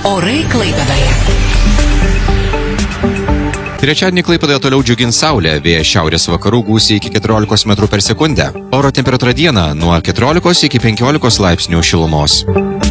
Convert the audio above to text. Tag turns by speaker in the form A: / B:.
A: Orai Klaipėdoje.
B: Trečiadienį Klaipėdoje toliau džiugins saulė, vėjas šiaurės vakarų gūsiai iki 14 metrų per sekundę. Oro temperatūra dieną nuo 14 iki 15 laipsnių šilumos.